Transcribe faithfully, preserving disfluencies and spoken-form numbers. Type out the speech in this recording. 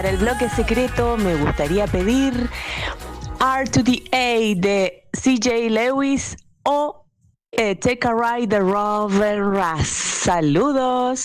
Para el bloque secreto me gustaría pedir R to the A de C J Lewis o eh, Take a Ride de Robert Russ. Saludos.